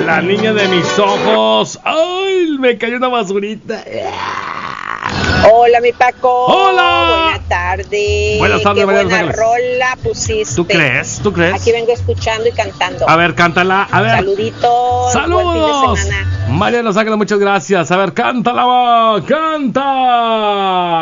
La niña de mis ojos. ¡Ay! Me cayó una basurita. Hola, mi Paco. ¡Hola! Buenas tardes. Buenas tardes, Qué María buena Ángeles. rola pusiste. ¿Tú crees? ¿Tú crees? Aquí vengo escuchando y cantando. A ver, cántala. A ver. Saluditos. ¡Saludos! Buen fin de semana. María de los Ángeles, muchas gracias. A ver, cántala, canta.